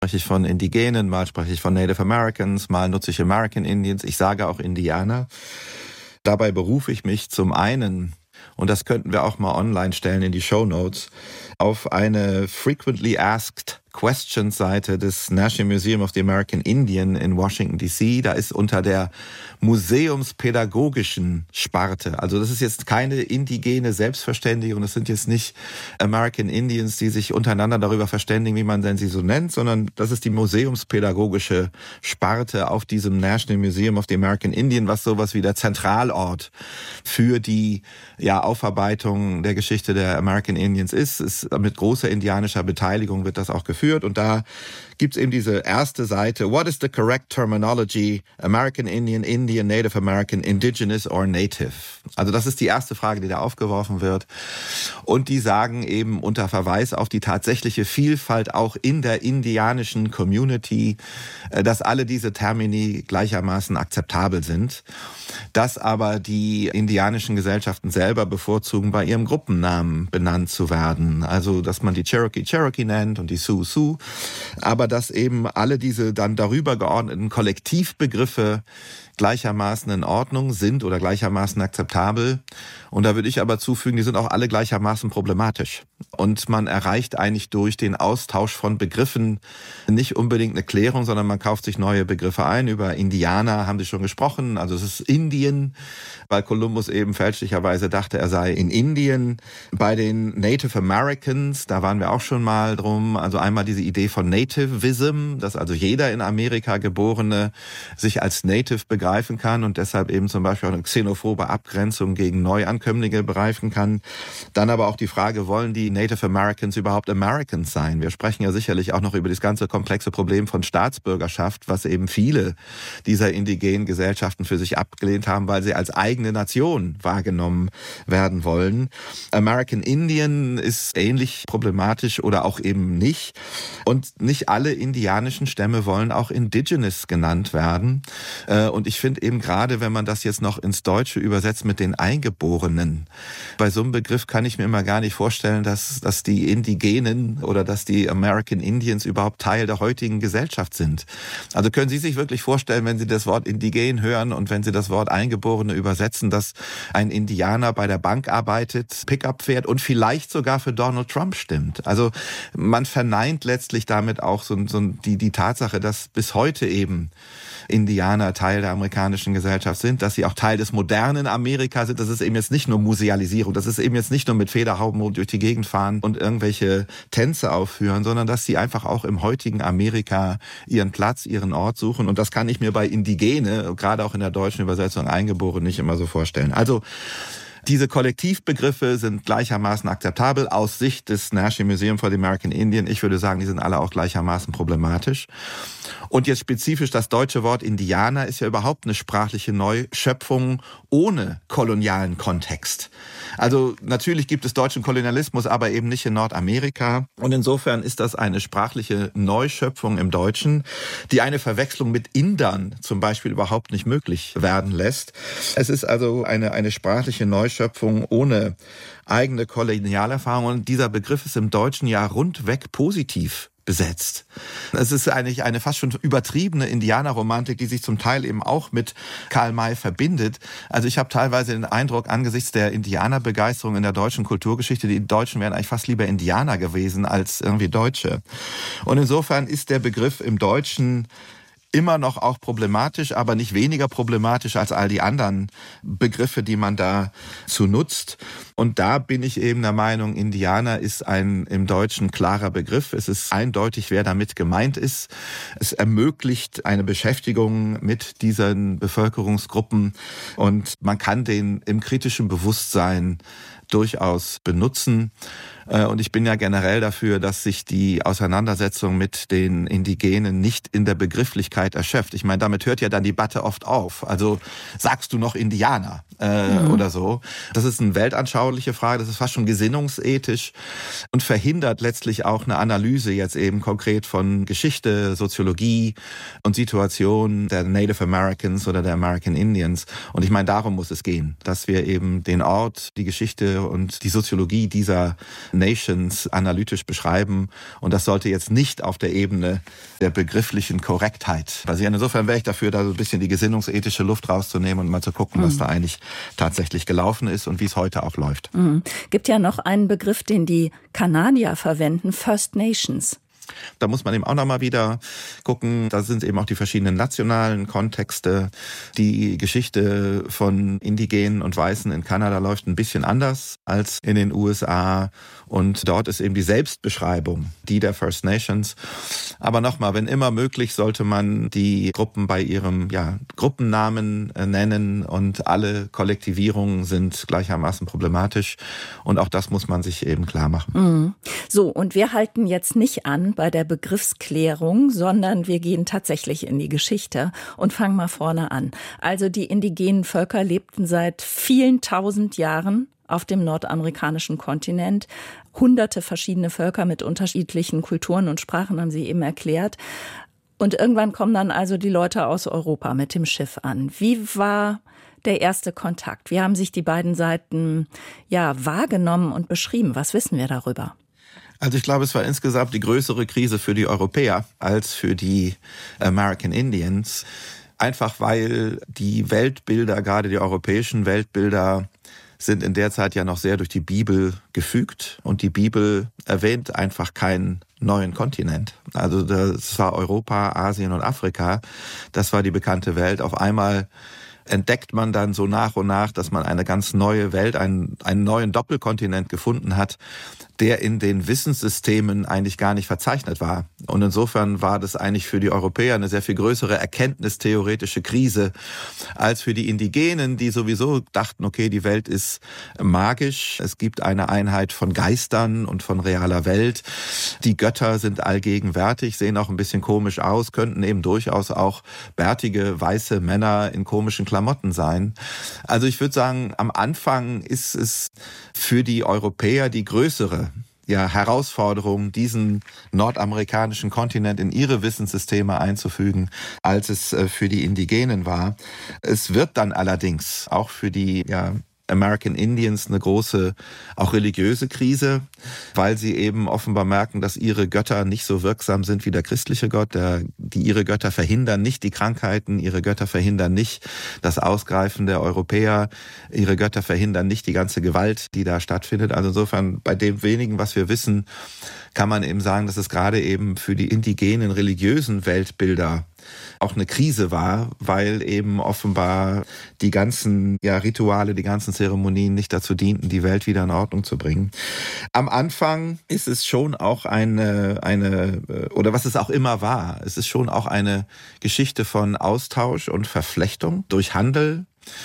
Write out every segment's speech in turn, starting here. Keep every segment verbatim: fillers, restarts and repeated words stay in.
spreche ich von Indigenen, mal spreche ich von Native Americans, mal nutze ich American Indians, ich sage auch Indianer. Dabei berufe ich mich zum einen, und das könnten wir auch mal online stellen in die Shownotes, auf eine Frequently Asked Questions Seite des National Museum of the American Indian in Washington D C. Da ist unter der museumspädagogischen Sparte, also das ist jetzt keine indigene Selbstverständigung, das sind jetzt nicht American Indians, die sich untereinander darüber verständigen, wie man denn sie so nennt, sondern das ist die museumspädagogische Sparte auf diesem National Museum of the American Indian, was sowas wie der Zentralort für die ja, Aufarbeitung der Geschichte der American Indians ist. ist mit großer indianischer Beteiligung wird das auch geführt. Und da gibt es eben diese erste Seite, What is the correct terminology? American Indian, Indian, Native American, Indigenous or Native? Also das ist die erste Frage, die da aufgeworfen wird. Und die sagen eben unter Verweis auf die tatsächliche Vielfalt auch in der indianischen Community, dass alle diese Termini gleichermaßen akzeptabel sind, dass aber die indianischen Gesellschaften selber bevorzugen, bei ihrem Gruppennamen benannt zu werden. Also dass man die Cherokee Cherokee nennt und die Sioux Sioux, aber dass eben alle diese dann darüber geordneten Kollektivbegriffe gleichermaßen in Ordnung sind oder gleichermaßen akzeptabel. Und da würde ich aber zufügen, die sind auch alle gleichermaßen problematisch. Und man erreicht eigentlich durch den Austausch von Begriffen nicht unbedingt eine Klärung, sondern man kauft sich neue Begriffe ein. Über Indianer haben Sie schon gesprochen, also es ist Indien, weil Kolumbus eben fälschlicherweise dachte, er sei in Indien. Bei den Native Americans, da waren wir auch schon mal drum, also einmal diese Idee von Nativism, dass also jeder in Amerika Geborene sich als Native begreifen kann und deshalb eben zum Beispiel auch eine xenophobe Abgrenzung gegen Neuankömmlinge begreifen kann. Dann aber auch die Frage, wollen die Native Americans überhaupt Americans sein? Wir sprechen ja sicherlich auch noch über das ganze komplexe Problem von Staatsbürgerschaft, was eben viele dieser indigenen Gesellschaften für sich abgelehnt haben, weil sie als eigene Nation wahrgenommen werden wollen. American Indian ist ähnlich problematisch oder auch eben nicht. Und nicht alle indianischen Stämme wollen auch Indigenous genannt werden. Und ich finde eben gerade, wenn man das jetzt noch ins Deutsche übersetzt mit den Eingeborenen, bei so einem Begriff kann ich mir immer gar nicht vorstellen, dass, dass die Indigenen oder dass die American Indians überhaupt Teil der heutigen Gesellschaft sind. Also können Sie sich wirklich vorstellen, wenn Sie das Wort Indigen hören und wenn Sie das Wort Eingeborene übersetzen, dass ein Indianer bei der Bank arbeitet, Pickup fährt und vielleicht sogar für Donald Trump stimmt? Also man verneint letztlich damit auch so, so die, die Tatsache, dass bis heute eben Indianer Teil der amerikanischen Gesellschaft sind, dass sie auch Teil des modernen Amerika sind. Das ist eben jetzt nicht nur Musealisierung, das ist eben jetzt nicht nur mit Federhauben durch die Gegend fahren und irgendwelche Tänze aufführen, sondern dass sie einfach auch im heutigen Amerika ihren Platz, ihren Ort suchen. Und das kann ich mir bei Indigene, gerade auch in der deutschen Übersetzung Eingeborene, nicht immer so vorstellen. Also diese Kollektivbegriffe sind gleichermaßen akzeptabel aus Sicht des National Museum for the American Indian. Ich würde sagen, die sind alle auch gleichermaßen problematisch. Und jetzt spezifisch das deutsche Wort Indianer ist ja überhaupt eine sprachliche Neuschöpfung ohne kolonialen Kontext. Also natürlich gibt es deutschen Kolonialismus, aber eben nicht in Nordamerika. Und insofern ist das eine sprachliche Neuschöpfung im Deutschen, die eine Verwechslung mit Indern zum Beispiel überhaupt nicht möglich werden lässt. Es ist also eine, eine sprachliche Neuschöpfung ohne eigene Kolonialerfahrung. Und dieser Begriff ist im Deutschen ja rundweg positiv besetzt. Es ist eigentlich eine fast schon übertriebene Indianerromantik, die sich zum Teil eben auch mit Karl May verbindet. Also ich habe teilweise den Eindruck, angesichts der Indianerbegeisterung in der deutschen Kulturgeschichte, die Deutschen wären eigentlich fast lieber Indianer gewesen als irgendwie Deutsche. Und insofern ist der Begriff im Deutschen immer noch auch problematisch, aber nicht weniger problematisch als all die anderen Begriffe, die man dazu nutzt. Und da bin ich eben der Meinung, Indianer ist ein im Deutschen klarer Begriff. Es ist eindeutig, wer damit gemeint ist. Es ermöglicht eine Beschäftigung mit diesen Bevölkerungsgruppen und man kann den im kritischen Bewusstsein durchaus benutzen. Und ich bin ja generell dafür, dass sich die Auseinandersetzung mit den Indigenen nicht in der Begrifflichkeit erschöpft. Ich meine, damit hört ja dann die Debatte oft auf. Also sagst du noch Indianer äh, mhm. oder so? Das ist eine weltanschauliche Frage, das ist fast schon gesinnungsethisch und verhindert letztlich auch eine Analyse jetzt eben konkret von Geschichte, Soziologie und Situation der Native Americans oder der American Indians. Und ich meine, darum muss es gehen, dass wir eben den Ort, die Geschichte Geschichte und die Soziologie dieser Nations analytisch beschreiben. Und das sollte jetzt nicht auf der Ebene der begrifflichen Korrektheit basieren. Insofern wäre ich dafür, da so ein bisschen die gesinnungsethische Luft rauszunehmen und mal zu gucken, mhm. was da eigentlich tatsächlich gelaufen ist und wie es heute auch läuft. Mhm. Gibt ja noch einen Begriff, den die Kanadier verwenden, First Nations. Da muss man eben auch nochmal wieder gucken, da sind eben auch die verschiedenen nationalen Kontexte. Die Geschichte von Indigenen und Weißen in Kanada läuft ein bisschen anders als in den U S A. Und dort ist eben die Selbstbeschreibung, die der First Nations. Aber nochmal, wenn immer möglich, sollte man die Gruppen bei ihrem ja, Gruppennamen nennen. Und alle Kollektivierungen sind gleichermaßen problematisch. Und auch das muss man sich eben klar machen. Mhm. So, und wir halten jetzt nicht an bei der Begriffsklärung, sondern wir gehen tatsächlich in die Geschichte und fangen mal vorne an. Also die indigenen Völker lebten seit vielen tausend Jahren auf dem nordamerikanischen Kontinent. Hunderte verschiedene Völker mit unterschiedlichen Kulturen und Sprachen, haben Sie eben erklärt. Und irgendwann kommen dann also die Leute aus Europa mit dem Schiff an. Wie war der erste Kontakt? Wie haben sich die beiden Seiten ja wahrgenommen und beschrieben? Was wissen wir darüber? Also ich glaube, es war insgesamt die größere Krise für die Europäer als für die American Indians. Einfach weil die Weltbilder, gerade die europäischen Weltbilder, sind in der Zeit ja noch sehr durch die Bibel gefügt. Und die Bibel erwähnt einfach keinen neuen Kontinent. Also das war Europa, Asien und Afrika. Das war die bekannte Welt. Auf einmal entdeckt man dann so nach und nach, dass man eine ganz neue Welt, einen, einen neuen Doppelkontinent gefunden hat, der in den Wissenssystemen eigentlich gar nicht verzeichnet war. Und insofern war das eigentlich für die Europäer eine sehr viel größere erkenntnistheoretische Krise als für die Indigenen, die sowieso dachten, okay, die Welt ist magisch, es gibt eine Einheit von Geistern und von realer Welt. Die Götter sind allgegenwärtig, sehen auch ein bisschen komisch aus, könnten eben durchaus auch bärtige, weiße Männer in komischen Klamotten sein. Also ich würde sagen, am Anfang ist es für die Europäer die größere ja, Herausforderung, diesen nordamerikanischen Kontinent in ihre Wissenssysteme einzufügen, als es für die Indigenen war. Es wird dann allerdings auch für die ja, American Indians eine große, auch religiöse Krise, weil sie eben offenbar merken, dass ihre Götter nicht so wirksam sind wie der christliche Gott. Der, die, ihre Götter verhindern nicht die Krankheiten, ihre Götter verhindern nicht das Ausgreifen der Europäer, ihre Götter verhindern nicht die ganze Gewalt, die da stattfindet. Also insofern, bei dem wenigen, was wir wissen, kann man eben sagen, dass es gerade eben für die indigenen religiösen Weltbilder auch eine Krise war, weil eben offenbar die ganzen ja, Rituale, die ganzen Zeremonien nicht dazu dienten, die Welt wieder in Ordnung zu bringen. Am Anfang ist es schon auch eine, eine, oder was es auch immer war, es ist schon auch eine Geschichte von Austausch und Verflechtung durch Handel.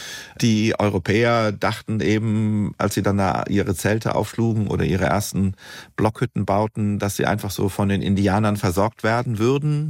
Die Europäer dachten eben, als sie dann da ihre Zelte aufschlugen oder ihre ersten Blockhütten bauten, dass sie einfach so von den Indianern versorgt werden würden.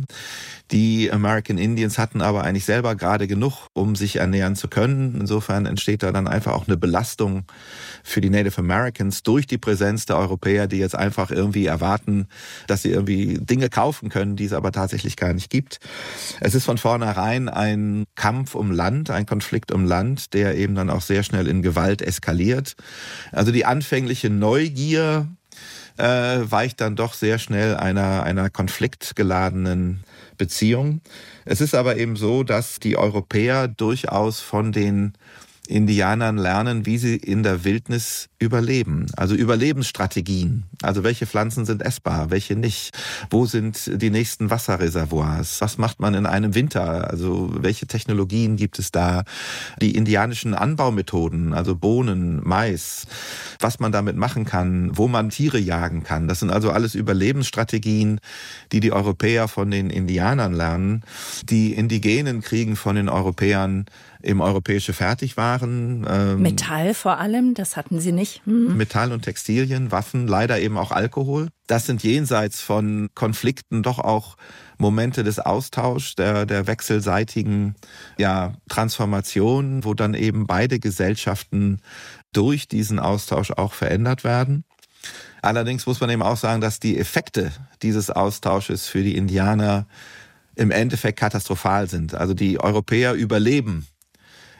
Die American Indians hatten aber eigentlich selber gerade genug, um sich ernähren zu können. Insofern entsteht da dann einfach auch eine Belastung für die Native Americans durch die Präsenz der Europäer, die jetzt einfach irgendwie erwarten, dass sie irgendwie Dinge kaufen können, die es aber tatsächlich gar nicht gibt. Es ist von vornherein ein Kampf um Land, ein Konflikt um Land, der eben dann auch sehr schnell in Gewalt eskaliert. Also die anfängliche Neugier äh, weicht dann doch sehr schnell einer, einer konfliktgeladenen Beziehung. Es ist aber eben so, dass die Europäer durchaus von den Indianern lernen, wie sie in der Wildnis überleben. Also Überlebensstrategien. Also welche Pflanzen sind essbar, welche nicht? Wo sind die nächsten Wasserreservoirs? Was macht man in einem Winter? Also welche Technologien gibt es da? Die indianischen Anbaumethoden, also Bohnen, Mais, was man damit machen kann, wo man Tiere jagen kann. Das sind also alles Überlebensstrategien, die die Europäer von den Indianern lernen. Die Indigenen kriegen von den Europäern eben europäische Fertigwaren. Ähm, Metall vor allem, das hatten sie nicht. Hm. Metall und Textilien, Waffen, leider eben auch Alkohol. Das sind jenseits von Konflikten doch auch Momente des Austauschs, der, der wechselseitigen ja, Transformation, wo dann eben beide Gesellschaften durch diesen Austausch auch verändert werden. Allerdings muss man eben auch sagen, dass die Effekte dieses Austausches für die Indianer im Endeffekt katastrophal sind. Also die Europäer überleben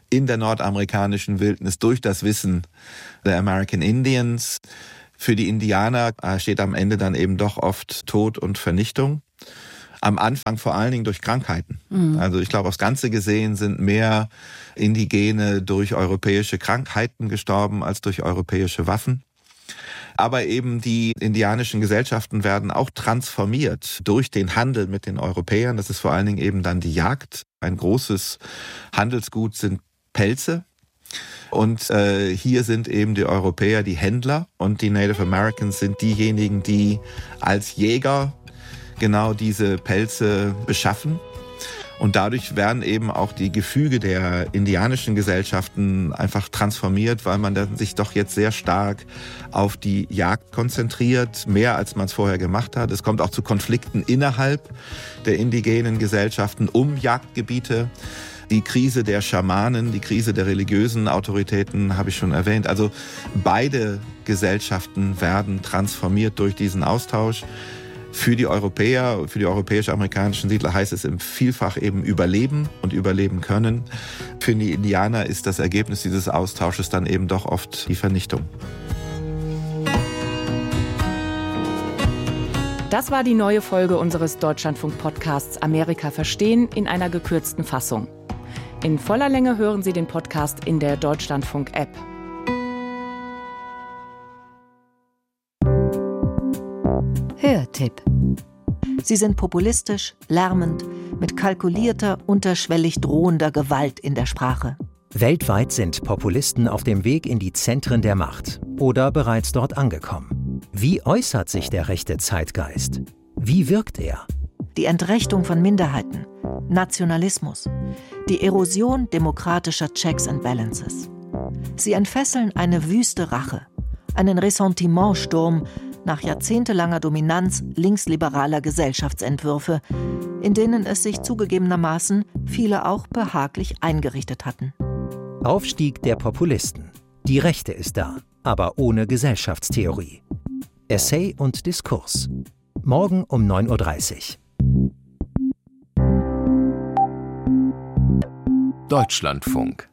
in der nordamerikanischen Wildnis durch das Wissen der American Indians. Für die Indianer steht am Ende dann eben doch oft Tod und Vernichtung. Am Anfang vor allen Dingen durch Krankheiten. Mhm. Also ich glaube, aufs Ganze gesehen sind mehr Indigene durch europäische Krankheiten gestorben als durch europäische Waffen. Aber eben die indianischen Gesellschaften werden auch transformiert durch den Handel mit den Europäern. Das ist vor allen Dingen eben dann die Jagd. Ein großes Handelsgut sind Pelze. Und äh, hier sind eben die Europäer die Händler und die Native Americans sind diejenigen, die als Jäger genau diese Pelze beschaffen. Und dadurch werden eben auch die Gefüge der indianischen Gesellschaften einfach transformiert, weil man dann sich doch jetzt sehr stark auf die Jagd konzentriert, mehr als man es vorher gemacht hat. Es kommt auch zu Konflikten innerhalb der indigenen Gesellschaften um Jagdgebiete. Die Krise der Schamanen, die Krise der religiösen Autoritäten habe ich schon erwähnt. Also beide Gesellschaften werden transformiert durch diesen Austausch. Für die Europäer, für die europäisch-amerikanischen Siedler heißt es im Vielfach eben überleben und überleben können. Für die Indianer ist das Ergebnis dieses Austausches dann eben doch oft die Vernichtung. Das war die neue Folge unseres Deutschlandfunk-Podcasts Amerika verstehen in einer gekürzten Fassung. In voller Länge hören Sie den Podcast in der Deutschlandfunk-App. Hörtipp. Sie sind populistisch, lärmend, mit kalkulierter, unterschwellig drohender Gewalt in der Sprache. Weltweit sind Populisten auf dem Weg in die Zentren der Macht oder bereits dort angekommen. Wie äußert sich der rechte Zeitgeist? Wie wirkt er? Die Entrechtung von Minderheiten, Nationalismus, die Erosion demokratischer Checks and Balances. Sie entfesseln eine wüste Rache, einen Ressentimentsturm nach jahrzehntelanger Dominanz linksliberaler Gesellschaftsentwürfe, in denen es sich zugegebenermaßen viele auch behaglich eingerichtet hatten. Aufstieg der Populisten. Die Rechte ist da, aber ohne Gesellschaftstheorie. Essay und Diskurs. Morgen um neun Uhr dreißig. Deutschlandfunk.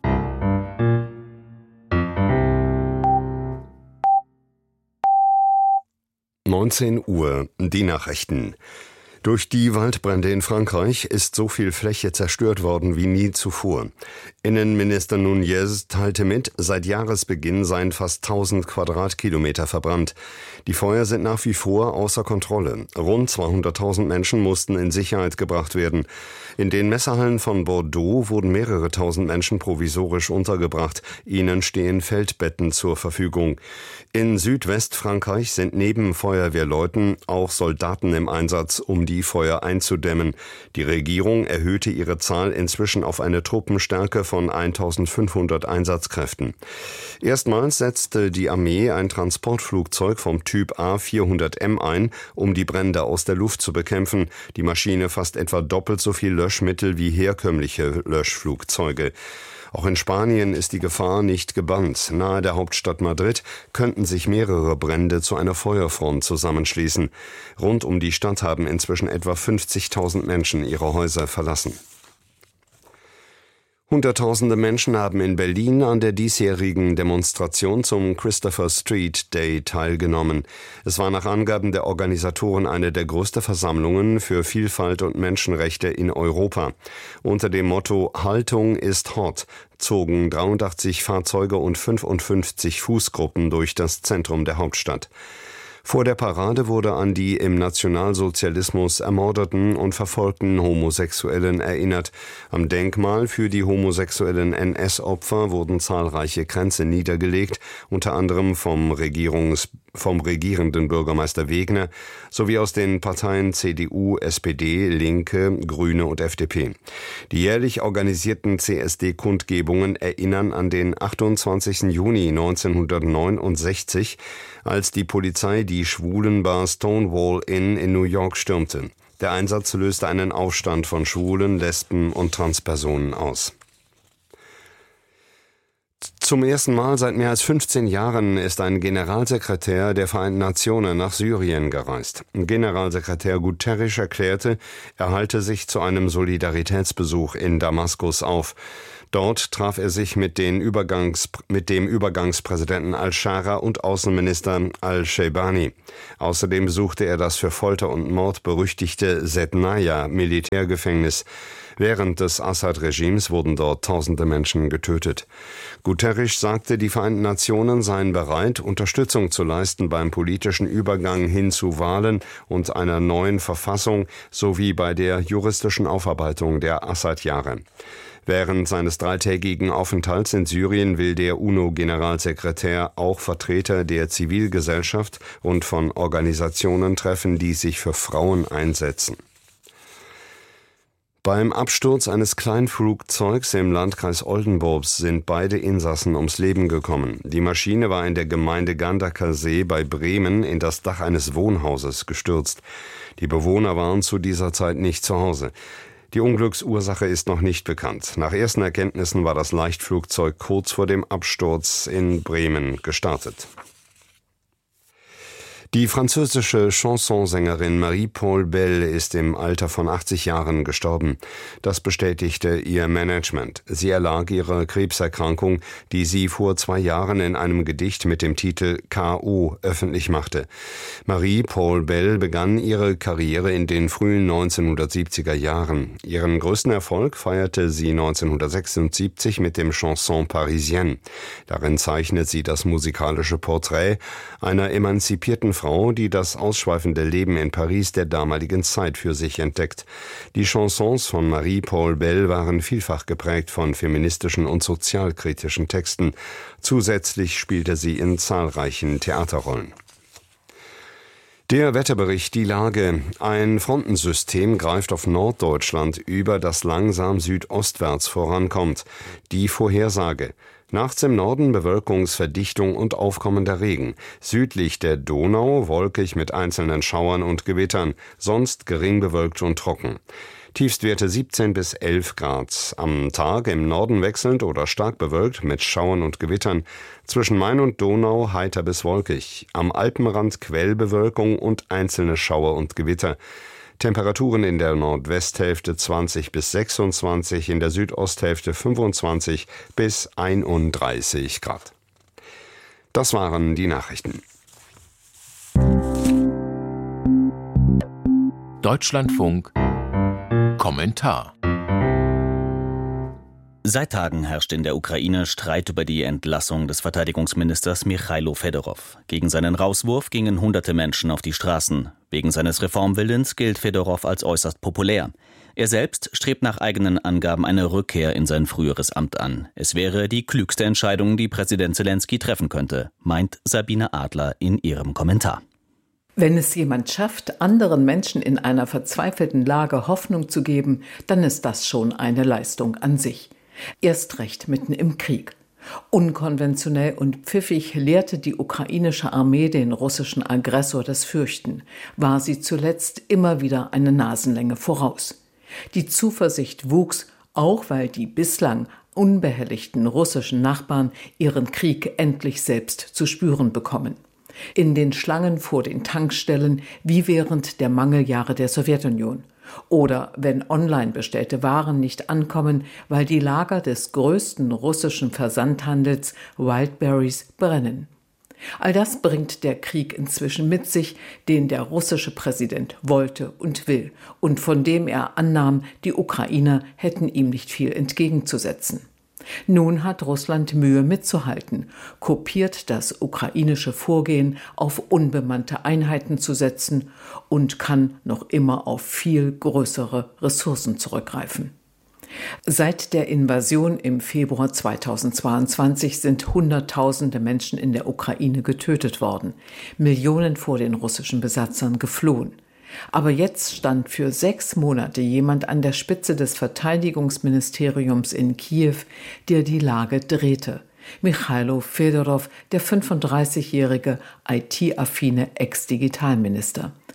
neunzehn Uhr, die Nachrichten. Durch die Waldbrände in Frankreich ist so viel Fläche zerstört worden wie nie zuvor. Innenminister Nunez teilte mit, seit Jahresbeginn seien fast tausend Quadratkilometer verbrannt. Die Feuer sind nach wie vor außer Kontrolle. Rund zweihunderttausend Menschen mussten in Sicherheit gebracht werden. In den Messehallen von Bordeaux wurden mehrere tausend Menschen provisorisch untergebracht. Ihnen stehen Feldbetten zur Verfügung. In Südwestfrankreich sind neben Feuerwehrleuten auch Soldaten im Einsatz, um die Feuer einzudämmen. Die Regierung erhöhte ihre Zahl inzwischen auf eine Truppenstärke von eintausendfünfhundert Einsatzkräften. Erstmals setzte die Armee ein Transportflugzeug vom Typ A vierhundert M ein, um die Brände aus der Luft zu bekämpfen. Die Maschine fasst etwa doppelt so viel Löschmittel wie herkömmliche Löschflugzeuge. Auch in Spanien ist die Gefahr nicht gebannt. Nahe der Hauptstadt Madrid könnten sich mehrere Brände zu einer Feuerfront zusammenschließen. Rund um die Stadt haben inzwischen etwa fünfzigtausend Menschen ihre Häuser verlassen. Hunderttausende Menschen haben in Berlin an der diesjährigen Demonstration zum Christopher Street Day teilgenommen. Es war nach Angaben der Organisatoren eine der größten Versammlungen für Vielfalt und Menschenrechte in Europa. Unter dem Motto Haltung ist hot zogen dreiundachtzig Fahrzeuge und fünfundfünfzig Fußgruppen durch das Zentrum der Hauptstadt. Vor der Parade wurde an die im Nationalsozialismus ermordeten und verfolgten Homosexuellen erinnert. Am Denkmal für die homosexuellen N S-Opfer wurden zahlreiche Kränze niedergelegt, unter anderem vom Regierungs vom regierenden Bürgermeister Wegner sowie aus den Parteien C D U, S P D, Linke, Grüne und F D P. Die jährlich organisierten C S D-Kundgebungen erinnern an den achtundzwanzigsten Juni neunzehnhundertneunundsechzig, als die Polizei die Schwulenbar Stonewall Inn in New York stürmte. Der Einsatz löste einen Aufstand von Schwulen, Lesben und Transpersonen aus. Zum ersten Mal seit mehr als fünfzehn Jahren ist ein Generalsekretär der Vereinten Nationen nach Syrien gereist. Generalsekretär Guterres erklärte, er halte sich zu einem Solidaritätsbesuch in Damaskus auf. Dort traf er sich mit, den Übergangs, mit dem Übergangspräsidenten al-Shara und Außenminister al-Sheibani. Außerdem besuchte er das für Folter und Mord berüchtigte Sednaya-Militärgefängnis. Während des Assad-Regimes wurden dort tausende Menschen getötet. Guterres sagte, die Vereinten Nationen seien bereit, Unterstützung zu leisten beim politischen Übergang hin zu Wahlen und einer neuen Verfassung sowie bei der juristischen Aufarbeitung der Assad-Jahre. Während seines dreitägigen Aufenthalts in Syrien will der UNO-Generalsekretär auch Vertreter der Zivilgesellschaft und von Organisationen treffen, die sich für Frauen einsetzen. Beim Absturz eines Kleinflugzeugs im Landkreis Oldenburg sind beide Insassen ums Leben gekommen. Die Maschine war in der Gemeinde Gandaker See bei Bremen in das Dach eines Wohnhauses gestürzt. Die Bewohner waren zu dieser Zeit nicht zu Hause. Die Unglücksursache ist noch nicht bekannt. Nach ersten Erkenntnissen war das Leichtflugzeug kurz vor dem Absturz in Bremen gestartet. Die französische Chansonsängerin Marie-Paul Bell ist im Alter von achtzig Jahren gestorben. Das bestätigte ihr Management. Sie erlag ihrer Krebserkrankung, die sie vor zwei Jahren in einem Gedicht mit dem Titel K O öffentlich machte. Marie-Paul Bell begann ihre Karriere in den frühen neunzehnhundertsiebziger Jahren. Ihren größten Erfolg feierte sie neunzehnhundertsechsundsiebzig mit dem Chanson Parisienne. Darin zeichnet sie das musikalische Porträt einer emanzipierten Frau, die das ausschweifende Leben in Paris der damaligen Zeit für sich entdeckt. Die Chansons von Marie-Paul Bell waren vielfach geprägt von feministischen und sozialkritischen Texten. Zusätzlich spielte sie in zahlreichen Theaterrollen. Der Wetterbericht, die Lage. Ein Frontensystem greift auf Norddeutschland über, das langsam südostwärts vorankommt. Die Vorhersage. Nachts im Norden Bewölkungsverdichtung und aufkommender Regen. Südlich der Donau wolkig mit einzelnen Schauern und Gewittern, sonst gering bewölkt und trocken. Tiefstwerte siebzehn bis elf Grad. Am Tag im Norden wechselnd oder stark bewölkt mit Schauern und Gewittern. Zwischen Main und Donau heiter bis wolkig. Am Alpenrand Quellbewölkung und einzelne Schauer und Gewitter. Temperaturen in der Nordwesthälfte zwanzig bis sechsundzwanzig, in der Südosthälfte fünfundzwanzig bis einunddreißig Grad. Das waren die Nachrichten. Deutschlandfunk Kommentar. Seit Tagen herrscht in der Ukraine Streit über die Entlassung des Verteidigungsministers Michailo Fedorow. Gegen seinen Rauswurf gingen hunderte Menschen auf die Straßen. Wegen seines Reformwillens gilt Fedorow als äußerst populär. Er selbst strebt nach eigenen Angaben eine Rückkehr in sein früheres Amt an. Es wäre die klügste Entscheidung, die Präsident Zelensky treffen könnte, meint Sabine Adler in ihrem Kommentar. Wenn es jemand schafft, anderen Menschen in einer verzweifelten Lage Hoffnung zu geben, dann ist das schon eine Leistung an sich. Erst recht mitten im Krieg. Unkonventionell und pfiffig lehrte die ukrainische Armee den russischen Aggressor das Fürchten, war sie zuletzt immer wieder eine Nasenlänge voraus. Die Zuversicht wuchs, auch weil die bislang unbehelligten russischen Nachbarn ihren Krieg endlich selbst zu spüren bekommen. In den Schlangen vor den Tankstellen wie während der Mangeljahre der Sowjetunion. Oder wenn online bestellte Waren nicht ankommen, weil die Lager des größten russischen Versandhandels Wildberries brennen. All das bringt der Krieg inzwischen mit sich, den der russische Präsident wollte und will und von dem er annahm, die Ukrainer hätten ihm nicht viel entgegenzusetzen. Nun hat Russland Mühe mitzuhalten, kopiert das ukrainische Vorgehen, auf unbemannte Einheiten zu setzen und kann noch immer auf viel größere Ressourcen zurückgreifen. Seit der Invasion im Februar zweitausendzweiundzwanzig sind Hunderttausende Menschen in der Ukraine getötet worden, Millionen vor den russischen Besatzern geflohen. Aber jetzt stand für sechs Monate jemand an der Spitze des Verteidigungsministeriums in Kiew, der die Lage drehte. Michailo Fedorow, der fünfunddreißigjährige I T-affine Ex-Digitalminister.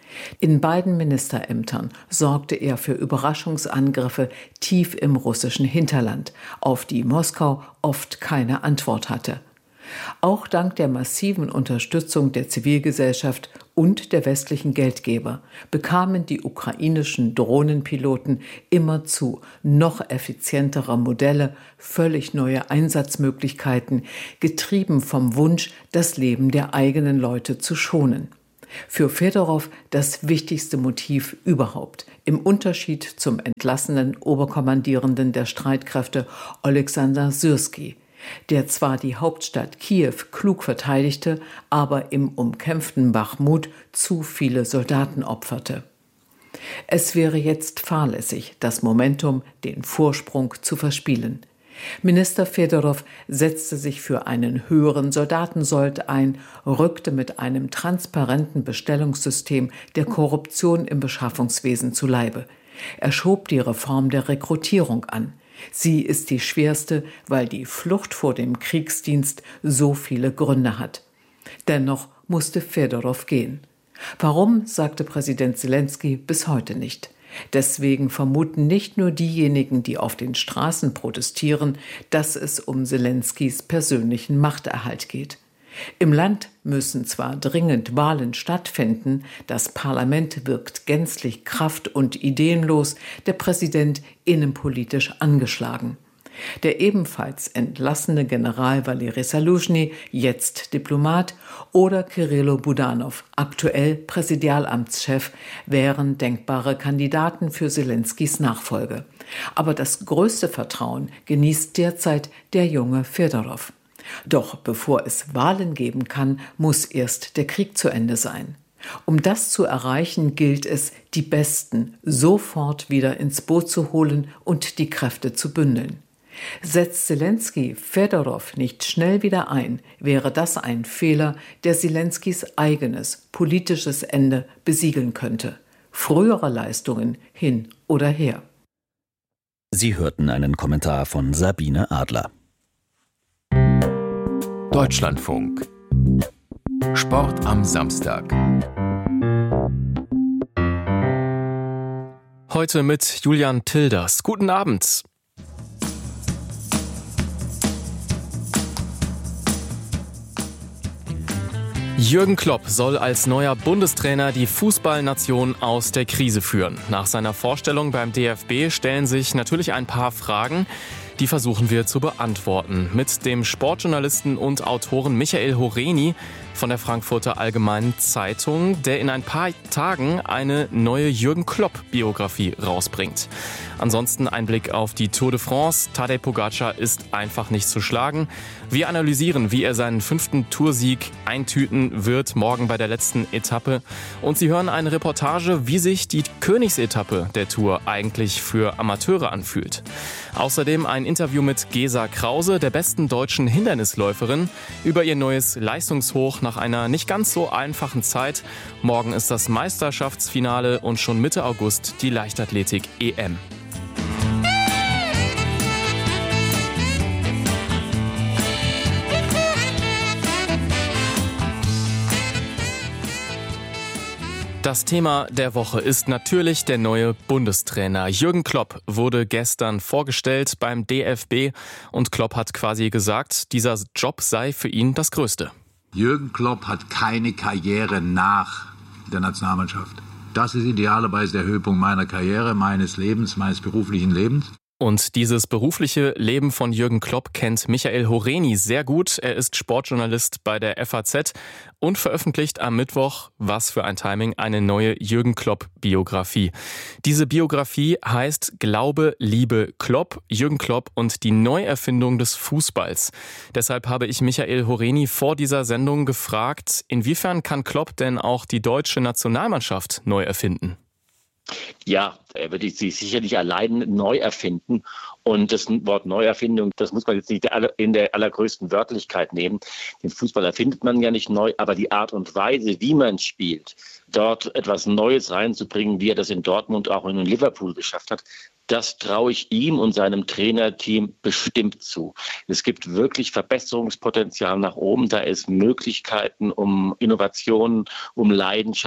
In beiden Ministerämtern sorgte er für Überraschungsangriffe tief im russischen Hinterland, auf die Moskau oft keine Antwort hatte. Auch dank der massiven Unterstützung der Zivilgesellschaft und der westlichen Geldgeber bekamen die ukrainischen Drohnenpiloten immerzu noch effizientere Modelle, völlig neue Einsatzmöglichkeiten, getrieben vom Wunsch, das Leben der eigenen Leute zu schonen. Für Fedorow das wichtigste Motiv überhaupt, im Unterschied zum entlassenen Oberkommandierenden der Streitkräfte Oleksandr Syrski, der zwar die Hauptstadt Kiew klug verteidigte, aber im umkämpften Bachmut zu viele Soldaten opferte. Es wäre jetzt fahrlässig, das Momentum, den Vorsprung zu verspielen. Minister Fedorow setzte sich für einen höheren Soldatensold ein, rückte mit einem transparenten Bestellungssystem der Korruption im Beschaffungswesen zu Leibe. Er schob die Reform der Rekrutierung an. Sie ist die schwerste, weil die Flucht vor dem Kriegsdienst so viele Gründe hat. Dennoch musste Fedorow gehen. Warum, sagte Präsident Selenskyj bis heute nicht. Deswegen vermuten nicht nur diejenigen, die auf den Straßen protestieren, dass es um Selenskyjs persönlichen Machterhalt geht. Im Land müssen zwar dringend Wahlen stattfinden, das Parlament wirkt gänzlich kraft- und ideenlos, der Präsident innenpolitisch angeschlagen. Der ebenfalls entlassene General Valeri Saluzhny, jetzt Diplomat, oder Kirillo Budanov, aktuell Präsidialamtschef, wären denkbare Kandidaten für Selenskyjs Nachfolge. Aber das größte Vertrauen genießt derzeit der junge Fedorow. Doch bevor es Wahlen geben kann, muss erst der Krieg zu Ende sein. Um das zu erreichen, gilt es, die Besten sofort wieder ins Boot zu holen und die Kräfte zu bündeln. Setzt Selenskyj Fedorow nicht schnell wieder ein, wäre das ein Fehler, der Selenskyjs eigenes politisches Ende besiegeln könnte. Frühere Leistungen hin oder her. Sie hörten einen Kommentar von Sabine Adler. Deutschlandfunk. Sport am Samstag. Heute mit Julian Tilders. Guten Abend. Jürgen Klopp soll als neuer Bundestrainer die Fußballnation aus der Krise führen. Nach seiner Vorstellung beim D F B stellen sich natürlich ein paar Fragen. Die versuchen wir zu beantworten mit dem Sportjournalisten und Autoren Michael Horeni von der Frankfurter Allgemeinen Zeitung, der in ein paar Tagen eine neue Jürgen Klopp-Biografie rausbringt. Ansonsten ein Blick auf die Tour de France. Tadej Pogacar ist einfach nicht zu schlagen. Wir analysieren, wie er seinen fünften Toursieg eintüten wird, morgen bei der letzten Etappe. Und Sie hören eine Reportage, wie sich die Königsetappe der Tour eigentlich für Amateure anfühlt. Außerdem ein Interview mit Gesa Krause, der besten deutschen Hindernisläuferin, über ihr neues Leistungshoch nach einer nicht ganz so einfachen Zeit. Morgen ist das Meisterschaftsfinale und schon Mitte August die Leichtathletik-E M. Das Thema der Woche ist natürlich der neue Bundestrainer. Jürgen Klopp wurde gestern vorgestellt beim D F B und Klopp hat quasi gesagt, dieser Job sei für ihn das Größte. Jürgen Klopp hat keine Karriere nach der Nationalmannschaft. Das ist idealerweise der Höhepunkt meiner Karriere, meines Lebens, meines beruflichen Lebens. Und dieses berufliche Leben von Jürgen Klopp kennt Michael Horeni sehr gut. Er ist Sportjournalist bei der F A Z und veröffentlicht am Mittwoch, was für ein Timing, eine neue Jürgen Klopp-Biografie. Diese Biografie heißt Glaube, Liebe, Klopp, Jürgen Klopp und die Neuerfindung des Fußballs. Deshalb habe ich Michael Horeni vor dieser Sendung gefragt, inwiefern kann Klopp denn auch die deutsche Nationalmannschaft neu erfinden? Ja, er wird sich sicherlich allein neu erfinden. Und das Wort Neuerfindung, das muss man jetzt nicht in der allergrößten Wörtlichkeit nehmen. Den Fußball erfindet man ja nicht neu, aber die Art und Weise, wie man spielt, dort etwas Neues reinzubringen, wie er das in Dortmund auch in Liverpool geschafft hat, das traue ich ihm und seinem Trainerteam bestimmt zu. Es gibt wirklich Verbesserungspotenzial nach oben. Da ist Möglichkeiten um Innovationen, um Leidenschaft,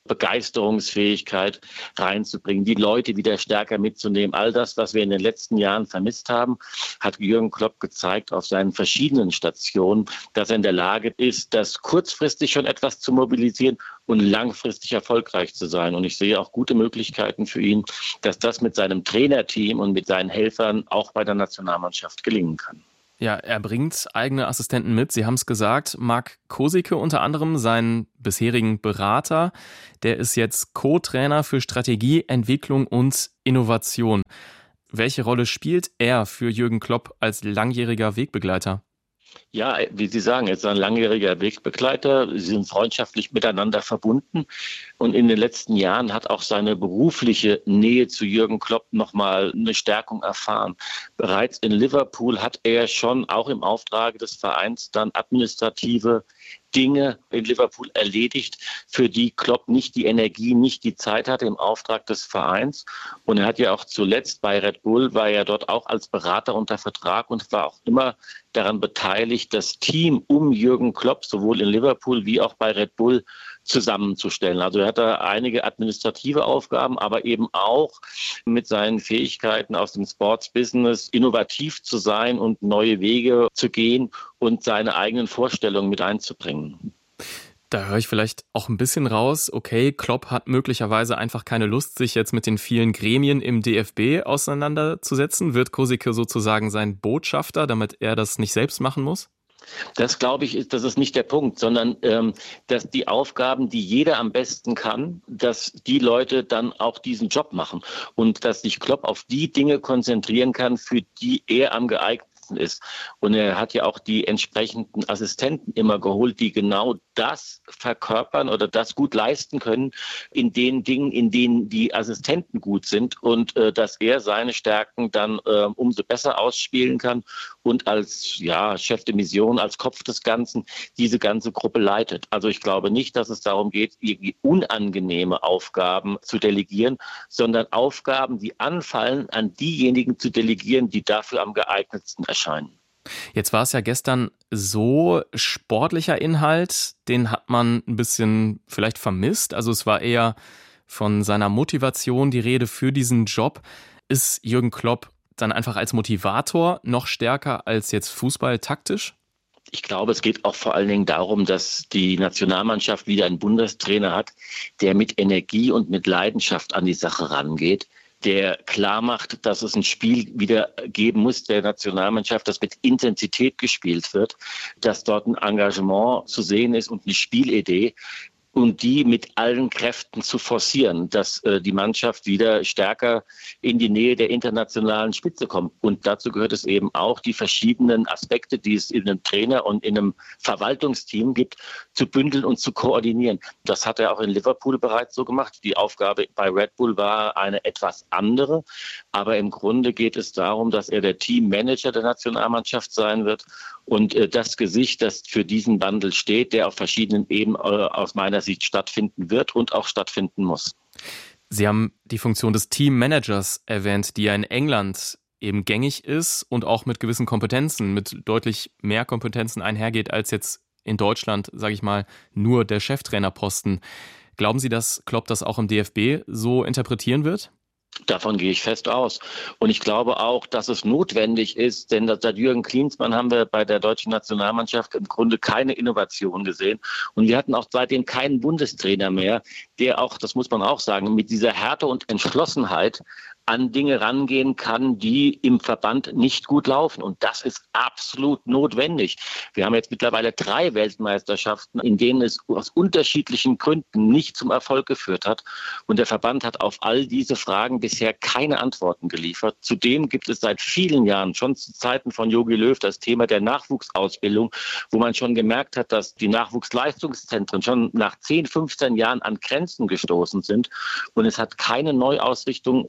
Begeisterungsfähigkeit reinzubringen, die Leute wieder stärker mitzunehmen. All das, was wir in den letzten Jahren vermisst haben, hat Jürgen Klopp gezeigt auf seinen verschiedenen Stationen, dass er in der Lage ist, das kurzfristig schon etwas zu mobilisieren und langfristig erfolgreich zu sein. Und ich sehe auch gute Möglichkeiten für ihn, dass das mit seinem Trainerteam und mit seinen Helfern auch bei der Nationalmannschaft gelingen kann. Ja, er bringt eigene Assistenten mit. Sie haben es gesagt, Marc Kosicke unter anderem, seinen bisherigen Berater, der ist jetzt Co-Trainer für Strategie, Entwicklung und Innovation. Welche Rolle spielt er für Jürgen Klopp als langjähriger Wegbegleiter? Ja, wie Sie sagen, er ist ein langjähriger Wegbegleiter. Sie sind freundschaftlich miteinander verbunden. Und in den letzten Jahren hat auch seine berufliche Nähe zu Jürgen Klopp nochmal eine Stärkung erfahren. Bereits in Liverpool hat er schon auch im Auftrag des Vereins dann administrative Dinge in Liverpool erledigt, für die Klopp nicht die Energie, nicht die Zeit hatte im Auftrag des Vereins. Und er hat ja auch zuletzt bei Red Bull, war er dort auch als Berater unter Vertrag und war auch immer daran beteiligt, das Team um Jürgen Klopp sowohl in Liverpool wie auch bei Red Bull zusammenzustellen. Also er hat da einige administrative Aufgaben, aber eben auch mit seinen Fähigkeiten aus dem Sports-Business innovativ zu sein und neue Wege zu gehen und seine eigenen Vorstellungen mit einzubringen. Da höre ich vielleicht auch ein bisschen raus, okay, Klopp hat möglicherweise einfach keine Lust, sich jetzt mit den vielen Gremien im D F B auseinanderzusetzen. Wird Kosicke sozusagen sein Botschafter, damit er das nicht selbst machen muss? Das, glaube ich, ist, das ist nicht der Punkt, sondern ähm, dass die Aufgaben, die jeder am besten kann, dass die Leute dann auch diesen Job machen und dass sich Klopp auf die Dinge konzentrieren kann, für die er am geeignetsten ist. Und er hat ja auch die entsprechenden Assistenten immer geholt, die genau das verkörpern oder das gut leisten können in den Dingen, in denen die Assistenten gut sind und äh, dass er seine Stärken dann äh, umso besser ausspielen kann und als ja, Chef de Mission, als Kopf des Ganzen diese ganze Gruppe leitet. Also ich glaube nicht, dass es darum geht, irgendwie unangenehme Aufgaben zu delegieren, sondern Aufgaben, die anfallen, an diejenigen zu delegieren, die dafür am geeignetsten erscheinen. Jetzt war es ja gestern so, sportlicher Inhalt, den hat man ein bisschen vielleicht vermisst. Also es war eher von seiner Motivation die Rede für diesen Job. Ist Jürgen Klopp dann einfach als Motivator noch stärker als jetzt Fußball taktisch? Ich glaube, es geht auch vor allen Dingen darum, dass die Nationalmannschaft wieder einen Bundestrainer hat, der mit Energie und mit Leidenschaft an die Sache rangeht, der klar macht, dass es ein Spiel wieder geben muss der Nationalmannschaft, das mit Intensität gespielt wird, dass dort ein Engagement zu sehen ist und eine Spielidee, und die mit allen Kräften zu forcieren, dass äh, die Mannschaft wieder stärker in die Nähe der internationalen Spitze kommt. Und dazu gehört es eben auch, die verschiedenen Aspekte, die es in einem Trainer und in einem Verwaltungsteam gibt, zu bündeln und zu koordinieren. Das hat er auch in Liverpool bereits so gemacht. Die Aufgabe bei Red Bull war eine etwas andere. Aber im Grunde geht es darum, dass er der Teammanager der Nationalmannschaft sein wird und äh, das Gesicht, das für diesen Wandel steht, der auf verschiedenen Ebenen äh, aus meiner Sicht stattfinden wird und auch stattfinden muss. Sie haben die Funktion des Teammanagers erwähnt, die ja in England eben gängig ist und auch mit gewissen Kompetenzen, mit deutlich mehr Kompetenzen einhergeht als jetzt in Deutschland, sage ich mal, nur der Cheftrainerposten. Glauben Sie, dass Klopp das auch im D F B so interpretieren wird? Davon gehe ich fest aus. Und ich glaube auch, dass es notwendig ist, denn seit Jürgen Klinsmann haben wir bei der deutschen Nationalmannschaft im Grunde keine Innovation gesehen. Und wir hatten auch seitdem keinen Bundestrainer mehr, der auch, das muss man auch sagen, mit dieser Härte und Entschlossenheit an Dinge rangehen kann, die im Verband nicht gut laufen. Und das ist absolut notwendig. Wir haben jetzt mittlerweile drei Weltmeisterschaften, in denen es aus unterschiedlichen Gründen nicht zum Erfolg geführt hat. Und der Verband hat auf all diese Fragen bisher keine Antworten geliefert. Zudem gibt es seit vielen Jahren, schon zu Zeiten von Jogi Löw, das Thema der Nachwuchsausbildung, wo man schon gemerkt hat, dass die Nachwuchsleistungszentren schon nach zehn, fünfzehn Jahren an Grenzen gestoßen sind. Und es hat keine Neuausrichtung nach internationalen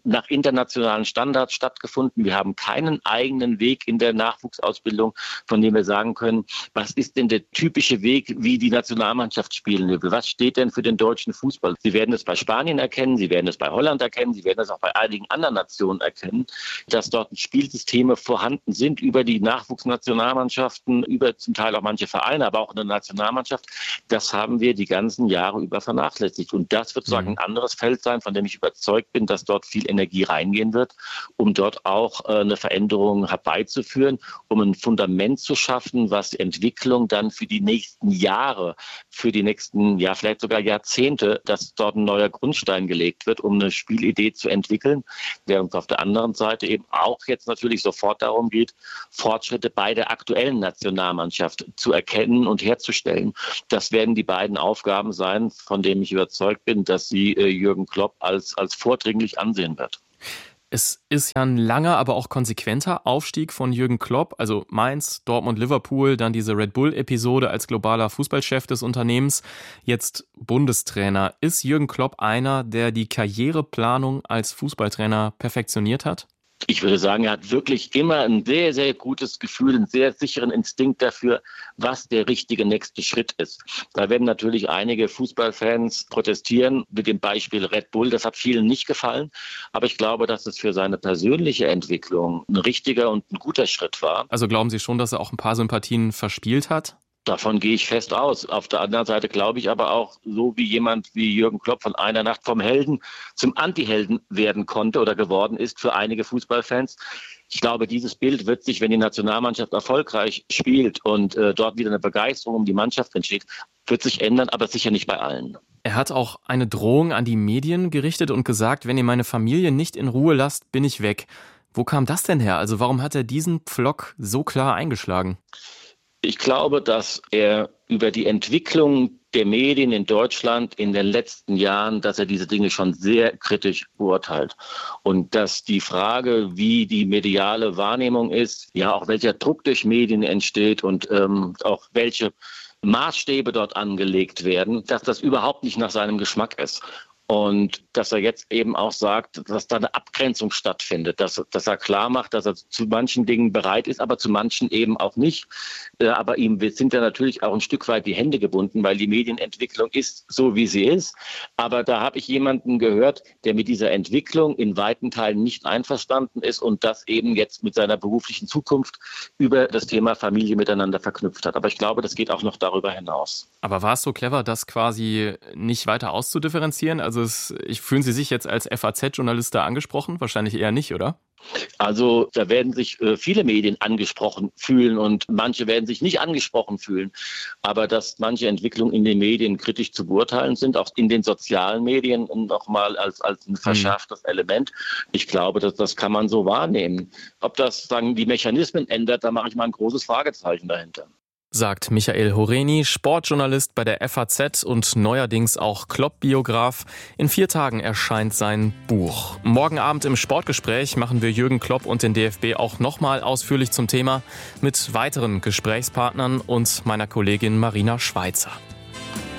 internationalen Standards stattgefunden. Wir haben keinen eigenen Weg in der Nachwuchsausbildung, von dem wir sagen können, was ist denn der typische Weg, wie die Nationalmannschaft spielen will? Was steht denn für den deutschen Fußball? Sie werden es bei Spanien erkennen, Sie werden es bei Holland erkennen, Sie werden es auch bei einigen anderen Nationen erkennen, dass dort Spielsysteme vorhanden sind über die Nachwuchsnationalmannschaften, über zum Teil auch manche Vereine, aber auch in der Nationalmannschaft. Das haben wir die ganzen Jahre über vernachlässigt. Und das wird sozusagen ein anderes Feld sein, von dem ich überzeugt bin, dass dort viel Energie reingehen wird, um dort auch eine Veränderung herbeizuführen, um ein Fundament zu schaffen, was die Entwicklung dann für die nächsten Jahre, für die nächsten, ja vielleicht sogar Jahrzehnte, dass dort ein neuer Grundstein gelegt wird, um eine Spielidee zu entwickeln, während es auf der anderen Seite eben auch jetzt natürlich sofort darum geht, Fortschritte bei der aktuellen Nationalmannschaft zu erkennen und herzustellen. Das werden die beiden Aufgaben sein, von denen ich überzeugt bin, dass sie äh, Jürgen Klopp als, als vordringlich ansehen wird. Es ist ja ein langer, aber auch konsequenter Aufstieg von Jürgen Klopp, also Mainz, Dortmund, Liverpool, dann diese Red Bull-Episode als globaler Fußballchef des Unternehmens, jetzt Bundestrainer. Ist Jürgen Klopp einer, der die Karriereplanung als Fußballtrainer perfektioniert hat? Ich würde sagen, er hat wirklich immer ein sehr, sehr gutes Gefühl, einen sehr sicheren Instinkt dafür, was der richtige nächste Schritt ist. Da werden natürlich einige Fußballfans protestieren mit dem Beispiel Red Bull. Das hat vielen nicht gefallen. Aber ich glaube, dass es für seine persönliche Entwicklung ein richtiger und ein guter Schritt war. Also glauben Sie schon, dass er auch ein paar Sympathien verspielt hat? Davon gehe ich fest aus. Auf der anderen Seite glaube ich aber auch, so wie jemand wie Jürgen Klopp von einer Nacht vom Helden zum Antihelden werden konnte oder geworden ist für einige Fußballfans. Ich glaube, dieses Bild wird sich, wenn die Nationalmannschaft erfolgreich spielt und äh, dort wieder eine Begeisterung um die Mannschaft entsteht, wird sich ändern, aber sicher nicht bei allen. Er hat auch eine Drohung an die Medien gerichtet und gesagt, wenn ihr meine Familie nicht in Ruhe lasst, bin ich weg. Wo kam das denn her? Also warum hat er diesen Pflock so klar eingeschlagen? Ich glaube, dass er über die Entwicklung der Medien in Deutschland in den letzten Jahren, dass er diese Dinge schon sehr kritisch beurteilt. Und dass die Frage, wie die mediale Wahrnehmung ist, ja auch welcher Druck durch Medien entsteht und ähm, auch welche Maßstäbe dort angelegt werden, dass das überhaupt nicht nach seinem Geschmack ist. Und dass er jetzt eben auch sagt, dass da eine Abgrenzung stattfindet, dass, dass er klar macht, dass er zu manchen Dingen bereit ist, aber zu manchen eben auch nicht. Aber ihm sind ja natürlich auch ein Stück weit die Hände gebunden, weil die Medienentwicklung ist so, wie sie ist. Aber da habe ich jemanden gehört, der mit dieser Entwicklung in weiten Teilen nicht einverstanden ist und das eben jetzt mit seiner beruflichen Zukunft über das Thema Familie miteinander verknüpft hat. Aber ich glaube, das geht auch noch darüber hinaus. Aber war es so clever, das quasi nicht weiter auszudifferenzieren? Also es, ich, fühlen Sie sich jetzt als F A Z-Journalist da angesprochen? Wahrscheinlich eher nicht, oder? Also da werden sich äh, viele Medien angesprochen fühlen und manche werden sich nicht angesprochen fühlen. Aber dass manche Entwicklungen in den Medien kritisch zu beurteilen sind, auch in den sozialen Medien nochmal als, als ein verschärftes mhm. Element. Ich glaube, dass, das kann man so wahrnehmen. Ob das sagen, die Mechanismen ändert, da mache ich mal ein großes Fragezeichen dahinter. Sagt Michael Horeni, Sportjournalist bei der F A Z und neuerdings auch Klopp-Biograf. In vier Tagen erscheint sein Buch. Morgen Abend im Sportgespräch machen wir Jürgen Klopp und den D F B auch nochmal ausführlich zum Thema mit weiteren Gesprächspartnern und meiner Kollegin Marina Schweizer.